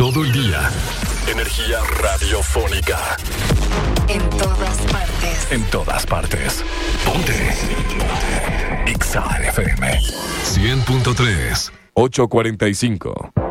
todo el día. Energía radiofónica. En todas partes. En todas partes. Ponte. Exa FM 100.3. 8:45.